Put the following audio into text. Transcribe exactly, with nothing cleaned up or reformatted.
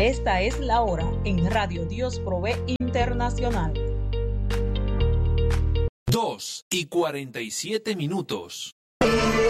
Esta es la hora en Radio Dios Provee Internacional. Dos y cuarenta y siete minutos.